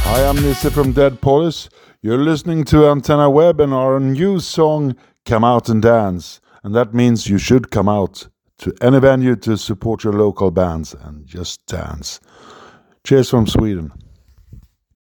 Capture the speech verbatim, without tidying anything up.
Hi, I'm Nisse from Dead Polis. You're listening to Antenna Web and our new song, Come Out and Dance. And that means you should come out to any venue to support your local bands and just dance. Cheers from Sweden.